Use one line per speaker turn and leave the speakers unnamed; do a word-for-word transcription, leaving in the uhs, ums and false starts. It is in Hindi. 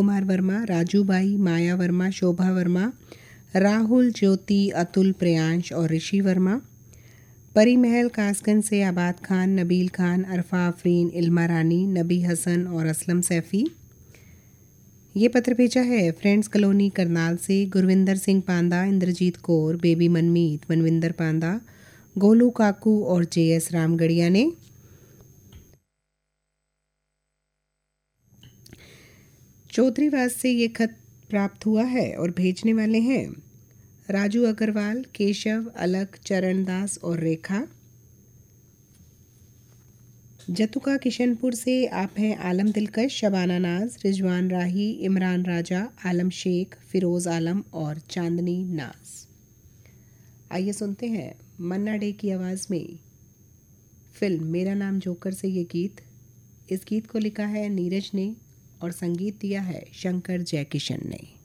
कुमार वर्मा, राजू बाई, माया वर्मा, शोभा वर्मा, राहुल, ज्योति, अतुल, प्रियांश और ऋषि वर्मा। परी महल कासगंज से आबाद खान, नबील खान, अरफा आफरीन, इल्मा रानी, नबी हसन और असलम सैफ़ी। ये पत्र भेजा है फ्रेंड्स कॉलोनी करनाल से गुरविंदर सिंह पांदा, इंद्रजीत कौर, बेबी मनमीत, मनविंदर पांदा, गोलू काकू और जे एस रामगढ़िया ने। चौधरीवास से ये खत प्राप्त हुआ है और भेजने वाले हैं राजू अग्रवाल, केशव, अलक, चरणदास और रेखा। जतुका किशनपुर से आप हैं आलम दिलकश, शबाना नाज, रिजवान राही, इमरान राजा, आलम शेख, फिरोज़ आलम और चांदनी नाज। आइए सुनते हैं मन्ना डे की आवाज़ में फिल्म मेरा नाम जोकर से ये गीत। इस गीत को लिखा है नीरज ने और संगीत दिया है शंकर जयकिशन ने।